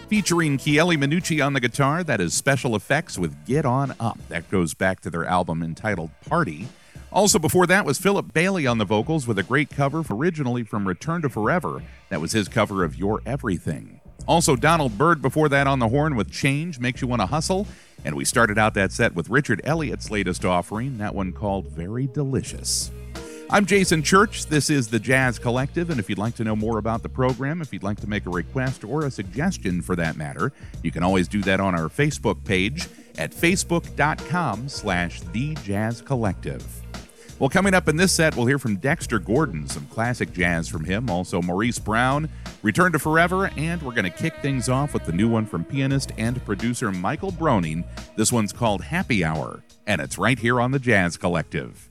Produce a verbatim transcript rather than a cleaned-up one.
Featuring Chieli Minucci on the guitar, that is Special Effects with Get On Up. That goes back to their album entitled Party. Also before that was Philip Bailey on the vocals with a great cover originally from Return to Forever. That was his cover of Your Everything. Also Donald Byrd before that on the horn with Change Makes You Want to Hustle. And we started out that set with Richard Elliott's latest offering, that one called Very Delicious. I'm Jason Church. This is the Jazz Collective, and if you'd like to know more about the program, if you'd like to make a request or a suggestion for that matter, you can always do that on our Facebook page at facebook.com slash the Jazz Collective. Well, coming up in this set, we'll hear from Dexter Gordon, some classic jazz from him, also Maurice Brown, Return to Forever, and we're going to kick things off with the new one from pianist and producer Michael Broning. This one's called Happy Hour, and it's right here on the Jazz Collective.